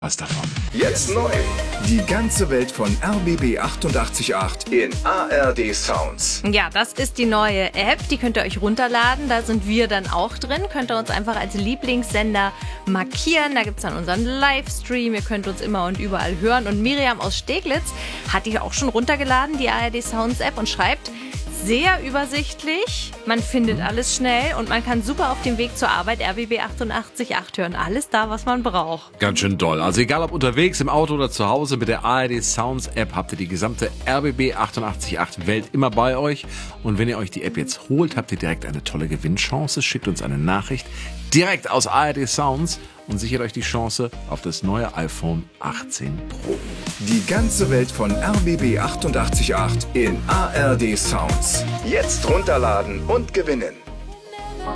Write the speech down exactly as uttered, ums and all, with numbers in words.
was davon. Jetzt neu. Die ganze Welt von R B B achtundachtzig Komma acht in A R D Sounds. Ja, das ist die neue App, die könnt ihr euch runterladen. Da sind wir dann auch drin. Könnt ihr uns einfach als Lieblingssender markieren. Da gibt es dann unseren Livestream. Ihr könnt uns immer und überall hören. Und Miriam aus Steglitz hat die auch schon runtergeladen, die A R D Sounds App, und schreibt: sehr übersichtlich, man findet alles schnell und man kann super auf dem Weg zur Arbeit R B B achtundachtzig Komma acht hören. Alles da, was man braucht. Ganz schön doll. Also egal ob unterwegs, im Auto oder zu Hause, mit der A R D Sounds App habt ihr die gesamte R B B achtundachtzig Komma acht Welt immer bei euch. Und wenn ihr euch die App jetzt holt, habt ihr direkt eine tolle Gewinnchance. Schickt uns eine Nachricht direkt aus A R D Sounds und sichert euch die Chance auf das neue iPhone achtzehn Pro. Die ganze Welt von R B B achtundachtzig Komma acht in A R D Sounds. Jetzt runterladen und gewinnen.